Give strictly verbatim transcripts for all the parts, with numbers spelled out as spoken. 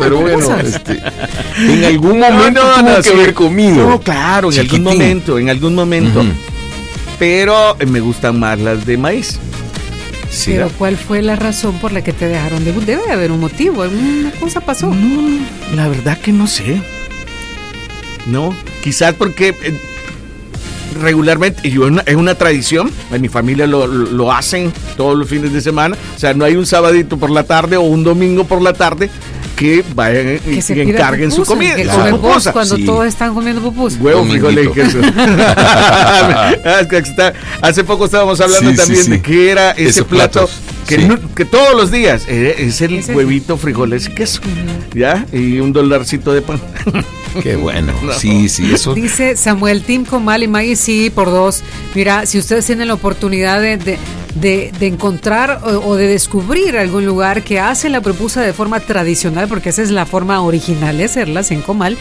pero bueno, este, en algún momento no, no, tuvo no, que sí. haber comido. No, claro, en Chiquitín. algún momento, en algún momento. Ujú. Pero eh, me gustan más las de maíz. Sí, Pero ¿verdad? ¿cuál fue la razón por la que te dejaron de? Debe de haber un motivo, una cosa pasó. No, la verdad que no sé. No, quizás porque eh, regularmente, y yo, es una, es una tradición, en mi familia lo, lo, lo hacen todos los fines de semana, o sea, no hay un sabadito por la tarde o un domingo por la tarde que vayan y Que se que pida encarguen su pupusa, comida, que su comen vos pupusa. cuando Sí. todos están comiendo pupusas. Huevo, Dominguito. frijoles y queso. Es que está- Hace poco estábamos hablando Sí, sí, también sí. de qué era ese Esos plato platos, que, sí. no- que todos los días eh, es el Ese- huevito, frijoles y queso, ¿ya? Y un dolarcito de pan. Qué bueno. No. Sí, sí, eso. Dice Samuel, Team Comal y Maíz, sí, por dos. Mira, si ustedes tienen la oportunidad de, de, de, de encontrar o, o de descubrir algún lugar que hace la pupusa de forma tradicional, porque esa es la forma original de hacerlas en Comal,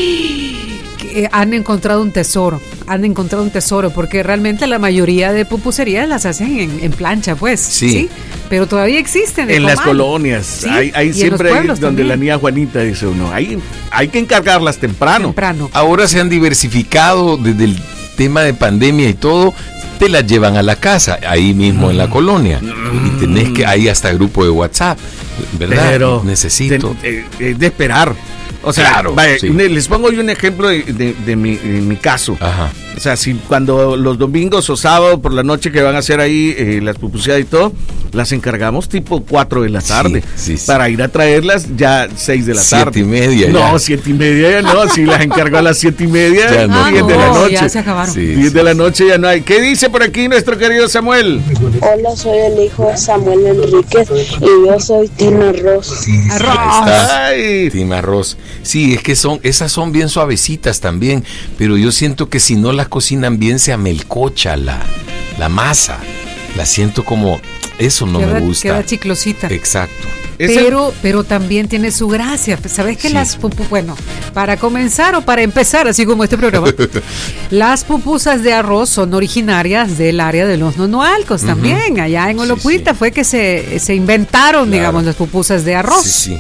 que han encontrado un tesoro, han encontrado un tesoro, porque realmente la mayoría de pupuserías las hacen en, en plancha, pues, Sí. sí. Pero todavía existen En las Comal. colonias, Sí, hay, hay y en siempre los hay pueblos donde también. la niña Juanita dice uno, hay, hay que encargarlas temprano. Temprano. Ahora se han diversificado desde el tema de pandemia y todo. Te las llevan a la casa, ahí mismo en la colonia. Y tenés que, hay hasta grupo de WhatsApp, ¿verdad? Pero Necesito. de, eh, eh, de esperar. O sea, Claro, vaya, sí. ne- les pongo yo un ejemplo de, de- de mi, de mi caso. Ajá. O sea, si cuando los domingos o sábado por la noche que van a hacer ahí eh, las pupuseadas y todo, las encargamos tipo cuatro de la tarde. Sí, sí. Para ir a traerlas ya seis de la Siete tarde. y media No, ya. siete y media ya no. Si las encargo a las siete y media, Ya no. diez de la no, noche. ya se acabaron. Sí, diez sí, de la sí. noche ya no hay. ¿Qué dice por aquí nuestro querido Samuel? Hola, soy el hijo de Samuel Enríquez y yo soy Tina Ross. Arroz. Ahí está. Ay, Team Arroz. Sí, es que son, esas son bien suavecitas también, pero yo siento que si no las cocinan bien se amelcocha la, la masa. La siento como, eso no queda, me gusta. queda chiclosita. Exacto. ese- Pero, pero también tiene su gracia. ¿Sabes que Sí. las pupu, bueno, para comenzar o para empezar, así como este programa, las pupusas de arroz son originarias del área de los nonoalcos también. Allá en Sí, Olopuita sí. fue que se, se inventaron, Claro. digamos, las pupusas de arroz. Sí, sí.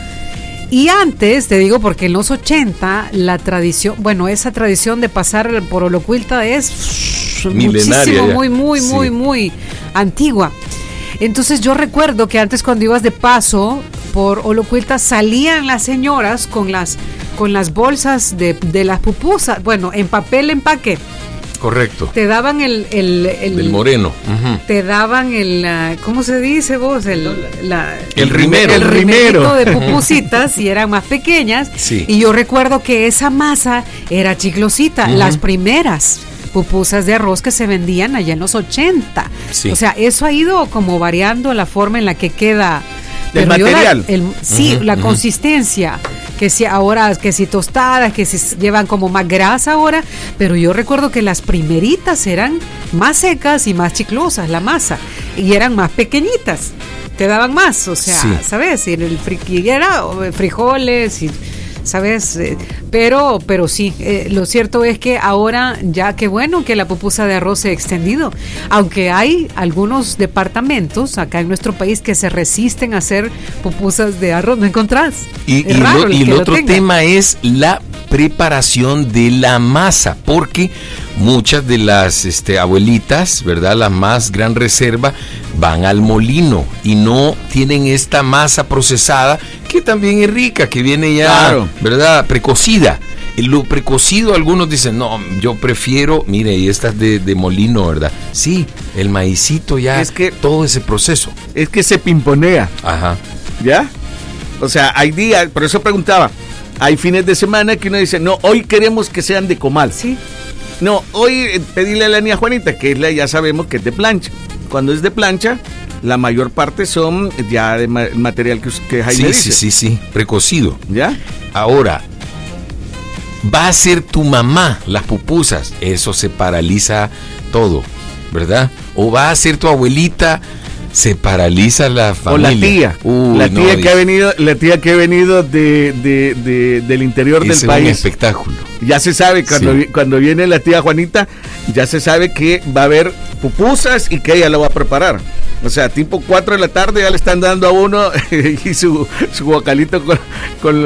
Y antes, te digo, porque en los ochenta, la tradición, bueno, esa tradición de pasar por Olocuilta es Milenaria muchísimo, ya. muy, muy, Sí. muy, muy antigua. Entonces yo recuerdo que antes cuando ibas de paso por Olocuilta salían las señoras con las, con las bolsas de, de las pupusas, bueno, en papel empaque. Correcto. Te daban el... el, el Del moreno. Ujú. te daban el, ah, ¿cómo se dice vos? El, la, El rimero. el El rimero. rimerito de pupusitas y eran más pequeñas. Sí. Y yo recuerdo que esa masa era chiclosita, Ujú. las primeras pupusas de arroz que se vendían allá en los ochenta. Sí. O sea, eso ha ido como variando la forma en la que queda. El Pero yo la- material. el- sí, Ujú, la ujú. consistencia. Que si ahora, que si tostadas, que si llevan como más grasa ahora, pero yo recuerdo que las primeritas eran más secas y más chiclosas, la masa, y eran más pequeñitas, te daban más, o sea, Sí. ¿sabes? Y en el fri- y era eh, frijoles y, ¿sabes? Eh, Pero, pero sí, eh, lo cierto es que ahora ya qué bueno que la pupusa de arroz se ha extendido, aunque hay algunos departamentos acá en nuestro país que se resisten a hacer pupusas de arroz, ¿no encontrás? Y, Es y raro lo- el y que el lo otro tenga. tema es la preparación de la masa, porque muchas de las este, abuelitas, ¿verdad? La más gran reserva, van al molino y no tienen esta masa procesada que también es rica, que viene ya, Claro. ¿verdad? Precocida. Y lo precocido, algunos dicen, no, yo prefiero, mire, y estas de, de molino, ¿verdad? Sí, el maicito ya, Es que- todo ese proceso. es que se pimponea. Ajá. ¿Ya? O sea, hay días, por eso preguntaba, hay fines de semana que uno dice, no, hoy queremos que sean de comal. Sí. No, hoy eh, pedirle a la niña Juanita, que es la, ya sabemos que es de plancha. Cuando es de plancha, la mayor parte son ya de ma- material que, us- que Jaime Sí, dice. sí, sí, sí, precocido. ¿Ya? Ahora, va a ser tu mamá las pupusas, eso se paraliza todo, ¿verdad? O va a ser tu abuelita, se paraliza la O familia. la tía. Uy, la no, tía que dice, ha venido, la tía que ha venido de, de- de- del interior ese del es un país. espectáculo. Ya se sabe, cuando, Sí. vi- cuando viene la tía Juanita, ya se sabe que va a haber pupusas y que ella lo va a preparar. O sea, tipo cuatro de la tarde ya le están dando a uno y su, su guacalito con, con